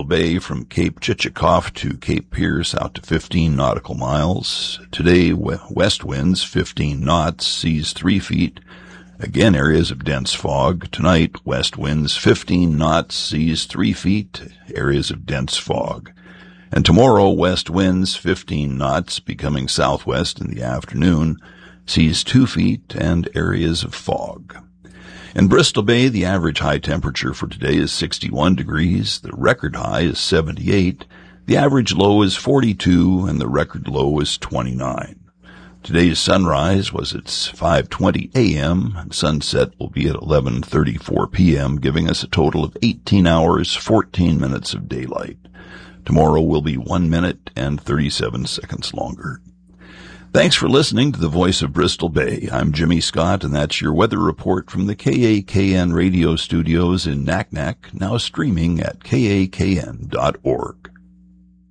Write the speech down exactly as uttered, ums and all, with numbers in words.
Bay from Cape Chichikov to Cape Pierce out to fifteen nautical miles. Today, west winds fifteen knots, seas three feet. Again, areas of dense fog. Tonight, west winds fifteen knots, seas three feet, areas of dense fog. And tomorrow, west winds fifteen knots, becoming southwest in the afternoon, seas two feet, and areas of fog. In Bristol Bay, the average high temperature for today is sixty-one degrees, the record high is seventy-eight, the average low is forty-two, and the record low is twenty-nine. Today's sunrise was at five twenty a.m., and sunset will be at eleven thirty-four p.m., giving us a total of eighteen hours, fourteen minutes of daylight. Tomorrow will be one minute and thirty-seven seconds longer. Thanks for listening to the Voice of Bristol Bay. I'm Jimmy Scott, and that's your weather report from the K A K N radio studios in Naknek, now streaming at K A K N dot org.